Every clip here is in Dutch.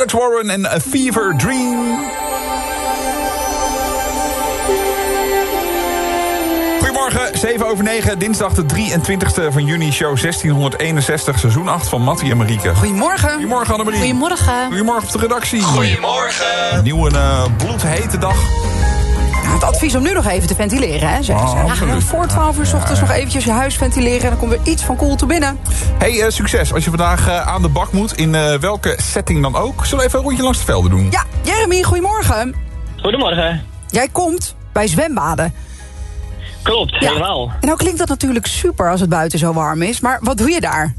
Alex Warren en A Fever Dream. Goedemorgen, 7:07, dinsdag de 23e van juni, show 1661, seizoen 8 van Mattie en Marieke. Goedemorgen. Goedemorgen Annemarie. Goedemorgen. Goedemorgen op de redactie. Goedemorgen. Een nieuwe bloedhete dag. Het advies om nu nog even te ventileren, hè, zeggen ze. Absoluut. Voor 12 uur 's ochtends nog eventjes je huis ventileren en dan komt er iets van koel te binnen. Hey, succes als je vandaag aan de bak moet, in welke setting dan ook. Zullen we even een rondje langs de velden doen? Ja, Jeremy, goedemorgen. Goedemorgen. Jij komt bij zwembaden. Klopt, helemaal. En nou klinkt dat natuurlijk super als het buiten zo warm is, maar wat doe je daar?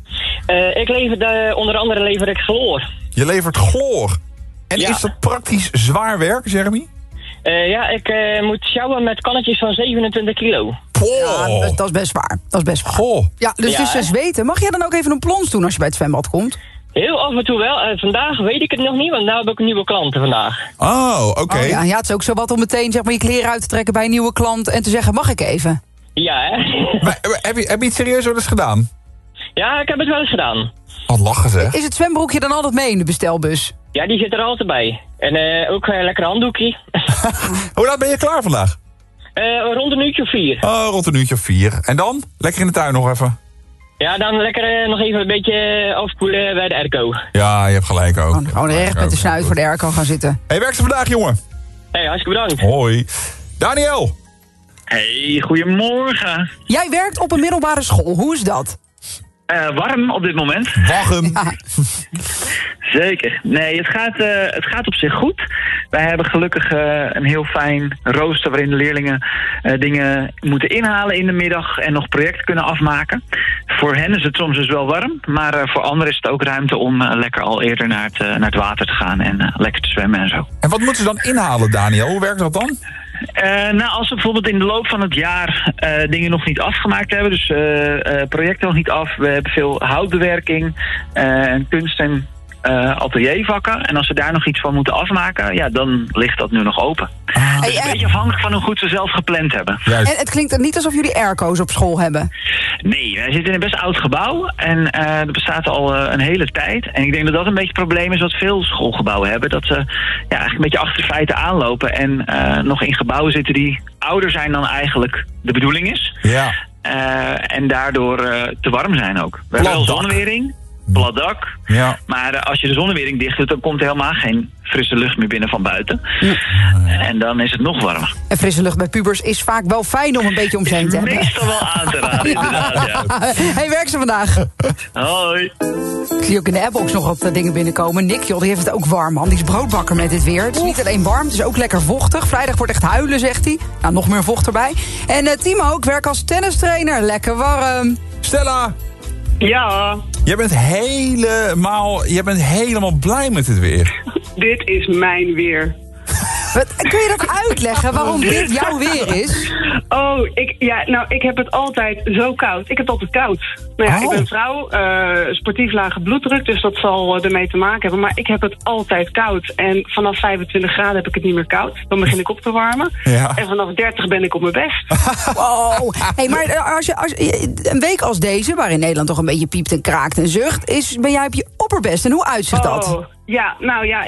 Onder andere lever ik chloor. Je levert chloor. En Ja. is dat praktisch zwaar werk, Jeremy? Ik moet sjouwen met kannetjes van 27 kilo. Ja, dat is best waar. Dat is best waar. Goh. Ja, dus Ja, het is hè? zweten. Mag jij dan ook even een plons doen als je bij het zwembad komt? Heel af en toe wel. Vandaag weet ik het nog niet, want nu heb ik nieuwe klanten vandaag. Oh, oké. Oh, ja, het is ook zo wat om meteen zeg maar, je kleren uit te trekken bij een nieuwe klant en te zeggen, mag ik even? Ja, hè? Maar heb je het serieus wel eens gedaan? Ja, ik heb het wel eens gedaan. Wat lachen zeg. Is het zwembroekje dan altijd mee in de bestelbus? Ja, die zit er altijd bij. En ook een lekker handdoekje. Hoe laat ben je klaar vandaag? Rond een uurtje of 4. Oh, rond een uurtje of 4. En dan? Lekker in de tuin nog even. Ja, dan lekker nog even een beetje afkoelen bij de airco. Ja, je hebt gelijk ook. Gewoon erg met de snuit voor de airco gaan zitten. Hey, werk ze vandaag, jongen? Hey, hartstikke bedankt. Hoi. Daniel. Hey, goedemorgen. Jij werkt op een middelbare school, hoe is dat? Warm op dit moment. Waghem. Ja. Zeker. Nee, het gaat op zich goed. Wij hebben gelukkig een heel fijn rooster waarin de leerlingen dingen moeten inhalen in de middag en nog projecten kunnen afmaken. Voor hen is het soms dus wel warm, maar voor anderen is het ook ruimte om lekker al eerder naar het water te gaan en lekker te zwemmen en zo. En wat moeten ze dan inhalen, Daniel? Hoe werkt dat dan? Als we bijvoorbeeld in de loop van het jaar dingen nog niet afgemaakt hebben, dus projecten nog niet af, we hebben veel houtbewerking en kunst en ateliervakken. En als ze daar nog iets van moeten afmaken, ja, dan ligt dat nu nog open. Dus een beetje afhankelijk van hoe goed ze zelf gepland hebben. Juist. En het klinkt niet alsof jullie airco's op school hebben. Nee, wij zitten in een best oud gebouw en dat bestaat al een hele tijd. En ik denk dat dat een beetje het probleem is wat veel schoolgebouwen hebben. Dat ze eigenlijk een beetje achter de feiten aanlopen en nog in gebouwen zitten die ouder zijn dan eigenlijk de bedoeling is. Ja. En daardoor te warm zijn ook. We hebben wel Plat dak. zonnewering, plat dak. Ja. Maar als je de zonnewering dicht doet, dan komt er helemaal geen frisse lucht meer binnen van buiten. En dan is het nog warmer. En frisse lucht bij pubers is vaak wel fijn om een beetje om ze heen te hebben. Meestal wel aan te raden, inderdaad. Ja. Hey, werk ze vandaag? Hoi. Ik zie ook in de appbox nog wat dingen binnenkomen. Nick, joh, die heeft het ook warm, man. Die is broodbakker met dit weer. Het is niet alleen warm, het is ook lekker vochtig. Vrijdag wordt echt huilen, zegt hij. Nou, nog meer vocht erbij. En Timo ook, werkt als tennistrainer. Lekker warm. Stella, Ja, jij bent helemaal blij met dit weer. dit is mijn weer. Kun je dat uitleggen waarom dit jouw weer is? Oh, ik heb het altijd zo koud. Ik heb het altijd koud. Nou ja, Oh. ik ben vrouw, sportief lage bloeddruk, dus dat zal ermee te maken hebben. Maar ik heb het altijd koud. En vanaf 25 graden heb ik het niet meer koud. Dan begin ik op te warmen. Ja. En vanaf 30 ben ik op mijn best. Wow. Hey, maar als je een week als deze, waarin Nederland toch een beetje piept en kraakt en zucht, ben jij op je opperbest. En hoe uitzicht dat? Oh, ja,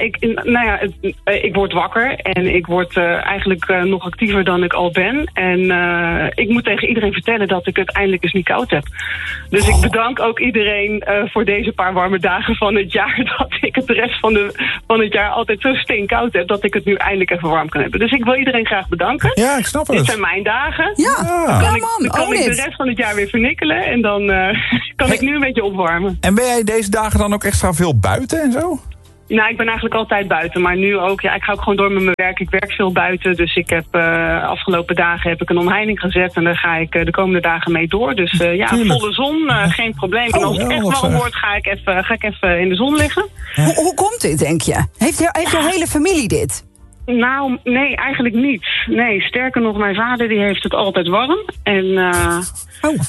ik word wakker en ik word eigenlijk nog actiever dan ik al ben. En ik moet tegen iedereen vertellen dat ik het eindelijk eens niet koud heb. Dus ik bedank ook iedereen voor deze paar warme dagen van het jaar. Dat ik het de rest van het jaar altijd zo steenkoud heb dat ik het nu eindelijk even warm kan hebben. Dus ik wil iedereen graag bedanken. Ja, ik snap Dit het. zijn mijn dagen. Ja, Dan kan ik de dit. rest van het jaar weer vernikkelen en dan kan ik nu een beetje opwarmen. En ben jij deze dagen dan ook extra veel buiten en zo? Nou, ik ben eigenlijk altijd buiten, maar nu ook. Ja, ik ga ook gewoon door met mijn werk. Ik werk veel buiten, dus ik heb afgelopen dagen heb ik een omheining gezet en daar ga ik de komende dagen mee door. Dus volle zon, geen probleem. En als het echt warm wordt, ga ik even in de zon liggen. Hoe komt dit, denk je? Heeft jouw hele familie dit? Nou, nee, eigenlijk niet. Nee, sterker nog, mijn vader die heeft het altijd warm. En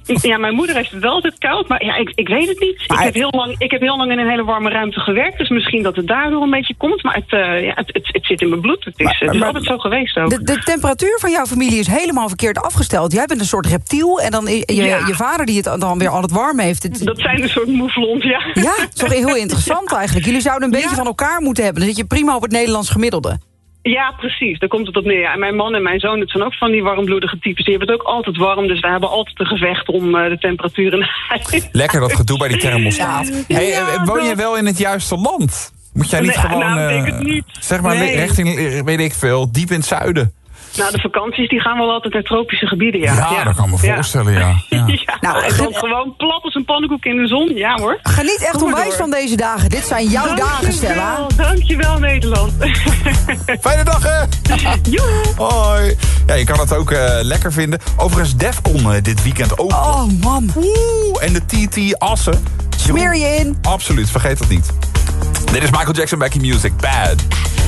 Ja, mijn moeder heeft het wel altijd koud, maar ja, ik weet het niet. Maar Ik heb heel lang in een hele warme ruimte gewerkt, dus misschien dat het daardoor een beetje komt. Maar het zit in mijn bloed. Het is altijd zo geweest ook. De temperatuur van jouw familie is helemaal verkeerd afgesteld. Jij bent een soort reptiel en dan je vader die het dan weer altijd warm heeft. Dat zijn een soort mouflons, ja. Ja, dat is toch heel interessant eigenlijk. Jullie zouden een beetje van elkaar moeten hebben. Dan zit je prima op het Nederlands gemiddelde. Ja, precies. Daar komt het op neer. Ja, en mijn man en mijn zoon, het zijn ook van die warmbloedige types. Die hebben het ook altijd warm, dus we hebben altijd een gevecht om de temperatuur in huis. Lekker dat gedoe bij die thermostaat. Woon je wel in het juiste land? Moet jij niet gewoon... ik denk het niet. Zeg maar richting, weet ik veel, diep in het zuiden. Nou, de vakanties die gaan wel altijd naar tropische gebieden, ja. Ja, dat kan ik me voorstellen, ja. Nou, en dan gewoon plat als een pannenkoek in de zon, ja hoor. Geniet echt onwijs van deze dagen. Dit zijn jouw dagen, Stella. Dankjewel, Nederland. Fijne dag, hè? Joe. Hoi. Ja, je kan het ook lekker vinden. Overigens, Defcon dit weekend ook. Oh, man. En de TT Assen. Smeer je in. Absoluut, vergeet dat niet. Dit is Michael Jackson, Back in Music. Bad.